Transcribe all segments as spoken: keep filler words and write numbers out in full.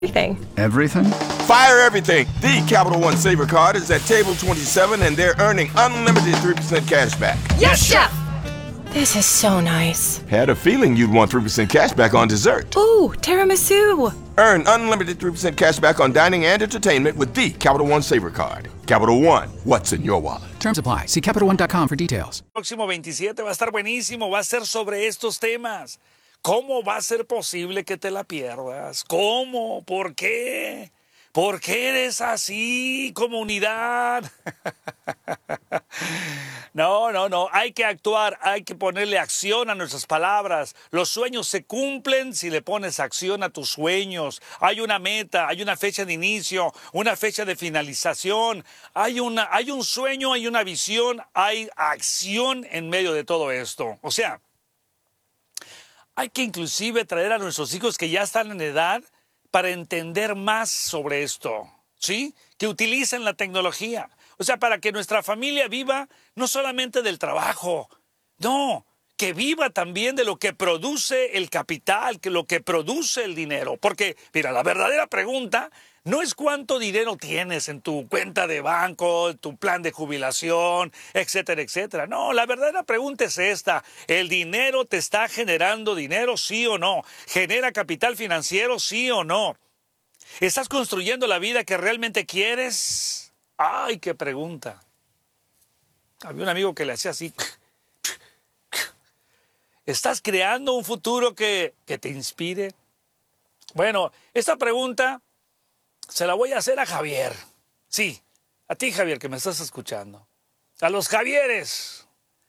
Everything. Everything? Fire everything. The Capital One Saver Card is at table twenty-seven, and they're earning unlimited three percent cash back. Yes, Chef! This is so nice. Had a feeling you'd want three percent cash back on dessert. Ooh, tiramisu. Earn unlimited three percent cash back on dining and entertainment with the Capital One Saver Card. Capital One, what's in your wallet? Terms apply. See Capital One dot com for details. Próximo veintisiete va a estar buenísimo. Va a ser sobre estos temas. ¿Cómo va a ser posible que te la pierdas? ¿Cómo? ¿Por qué? ¿Por qué eres así, comunidad? No, no, no. Hay que actuar, hay que ponerle acción a nuestras palabras. Los sueños se cumplen si le pones acción a tus sueños. Hay una meta, hay una fecha de inicio, una fecha de finalización. Hay, una, hay un sueño, hay una visión, hay acción en medio de todo esto. O sea, hay que inclusive traer a nuestros hijos que ya están en edad para entender más sobre esto, ¿sí? Que utilicen la tecnología. O sea, para que nuestra familia viva no solamente del trabajo, no, que viva también de lo que produce el capital, que lo que produce el dinero. Porque, mira, la verdadera pregunta no es cuánto dinero tienes en tu cuenta de banco, tu plan de jubilación, etcétera, etcétera. No, la verdadera pregunta es esta. ¿El dinero te está generando dinero, sí o no? ¿Genera capital financiero, sí o no? ¿Estás construyendo la vida que realmente quieres? ¡Ay, qué pregunta! Había un amigo que le hacía así. ¿Estás creando un futuro que, que te inspire? Bueno, esta pregunta se la voy a hacer a Javier. Sí, a ti, Javier, que me estás escuchando. A los Javieres.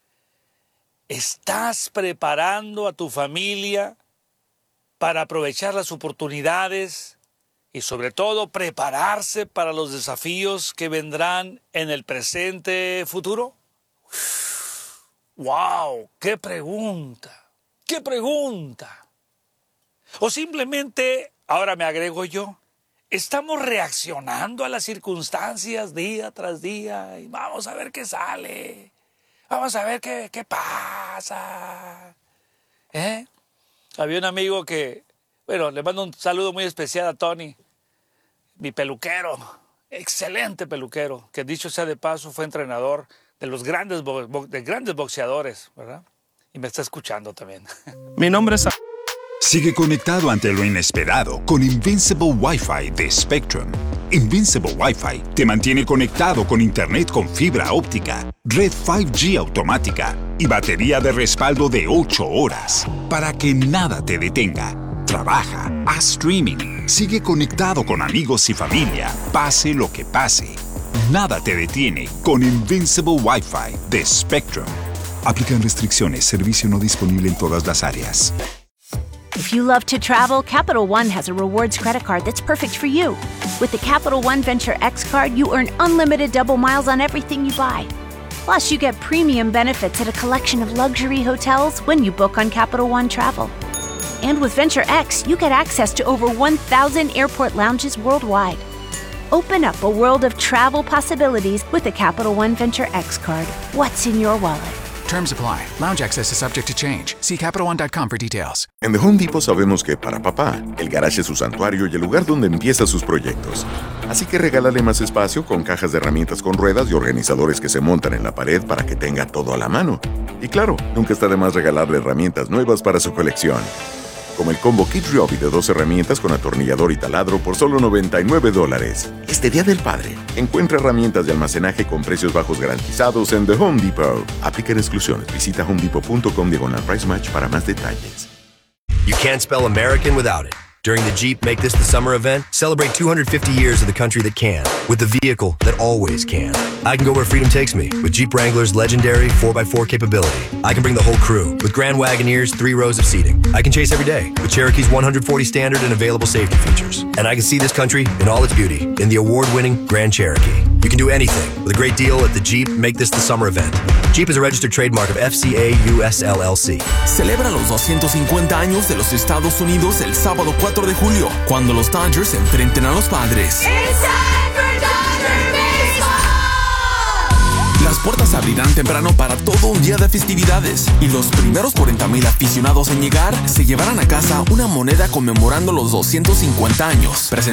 ¿Estás preparando a tu familia para aprovechar las oportunidades y, sobre todo, prepararse para los desafíos que vendrán en el presente futuro? ¡Wow! ¡Qué pregunta! ¡Qué pregunta! O simplemente, ahora me agrego yo, estamos reaccionando a las circunstancias día tras día y vamos a ver qué sale. Vamos a ver qué, qué pasa. ¿Eh? Había un amigo que, bueno, le mando un saludo muy especial a Tony, mi peluquero, excelente peluquero, que dicho sea de paso fue entrenador de los grandes, bo de grandes boxeadores, ¿verdad? Y me está escuchando también. Mi nombre es... Sigue conectado ante lo inesperado con Invincible Wi-Fi de Spectrum. Invincible Wi-Fi te mantiene conectado con internet con fibra óptica, red cinco G automática y batería de respaldo de ocho horas para que nada te detenga. Trabaja, haz streaming, sigue conectado con amigos y familia, pase lo que pase. Nada te detiene con Invincible Wi-Fi de Spectrum. Aplican restricciones, servicio no disponible en todas las áreas. If you love to travel, Capital One has a rewards credit card that's perfect for you. With the Capital One Venture X card, you earn unlimited double miles on everything you buy. Plus, you get premium benefits at a collection of luxury hotels when you book on Capital One Travel. And with Venture X, you get access to over one thousand airport lounges worldwide. Open up a world of travel possibilities with the Capital One Venture X card. What's in your wallet? Terms apply. Lounge access is subject to change. See Capital One dot com for details. En The Home Depot sabemos que para papá, el garage es su santuario y el lugar donde empieza sus proyectos. Así que regálale más espacio con cajas de herramientas con ruedas y organizadores que se montan en la pared para que tenga todo a la mano. Y claro, nunca está de más regalarle herramientas nuevas para su colección. Como el combo Kid Ryobi de dos herramientas con atornillador y taladro por solo noventa y nueve dólares. Este Día del Padre, encuentra herramientas de almacenaje con precios bajos garantizados en The Home Depot. Aplican exclusiones. Visita homedepot punto com diagonal price match para más detalles. You can't spell American without it. During the Jeep Make This the Summer event, celebrate two hundred fifty years of the country that can, with the vehicle that always can. I can go where freedom takes me, with Jeep Wrangler's legendary four by four capability. I can bring the whole crew, with Grand Wagoneer's three rows of seating. I can chase every day, with Cherokee's one hundred forty standard and available safety features. And I can see this country in all its beauty, in the award-winning Grand Cherokee. You can do anything, with a great deal at the Jeep Make This the Summer event. Jeep is a registered trademark of F C A U S L L C. Celebra los doscientos cincuenta años de los Estados Unidos el sábado cuatro de julio, cuando los Dodgers se enfrenten a los Padres. It's time for Dodger Baseball. Las puertas se abrirán temprano para todo un día de festividades. Y los primeros cuarenta mil aficionados en llegar se llevarán a casa una moneda conmemorando los doscientos cincuenta años.